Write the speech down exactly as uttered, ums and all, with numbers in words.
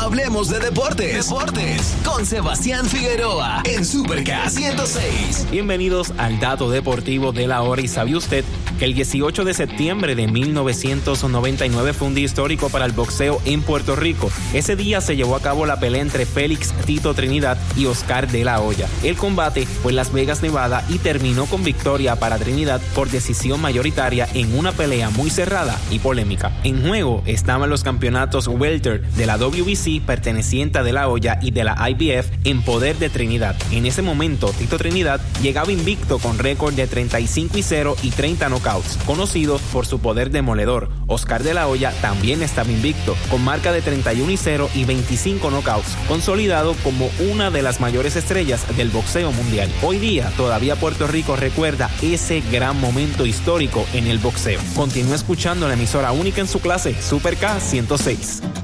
hablemos de deportes. Deportes con Sebastián Figueroa en Super K ciento seis. Bienvenidos al dato deportivo de la hora. ¿Y sabía usted que el dieciocho de septiembre de mil novecientos noventa y nueve fue un día histórico para el boxeo en Puerto Rico? Ese día se llevó a cabo la pelea entre Félix Tito Trinidad y Oscar de la Hoya. El combate fue en Las Vegas, Nevada, y terminó con victoria para Trinidad por decisión mayoritaria en una pelea muy cerrada y polémica. En juego estaban los campeonatos welter de la W B C perteneciente a de la Hoya y de la I B F en poder de Trinidad. En ese momento, Tito Trinidad llegaba invicto con récord de treinta y cinco y cero y treinta knockouts, conocido por su poder demoledor. Oscar de la Hoya también estaba invicto, con marca de treinta y uno y cero y veinticinco knockouts, consolidado como una de las mayores estrellas del boxeo mundial. Hoy día, todavía Puerto Rico recuerda ese gran momento histórico en el boxeo. Continúa escuchando la emisora única en su clase, Super K ciento seis.